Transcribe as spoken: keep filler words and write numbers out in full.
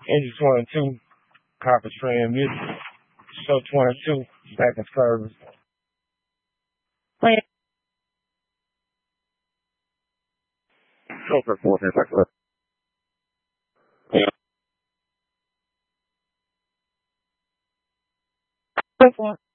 Engine twenty-two, Copper Strand Music. Show twenty-two, back in service. Wait. Chauffeur fourteen, back left. Go for it.